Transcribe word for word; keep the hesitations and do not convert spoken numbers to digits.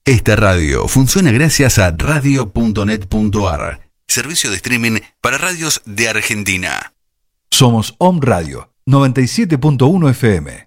Esta radio funciona gracias a radio punto net punto a r, servicio de streaming para radios de Argentina. Somos Om Radio noventa y siete punto uno F M.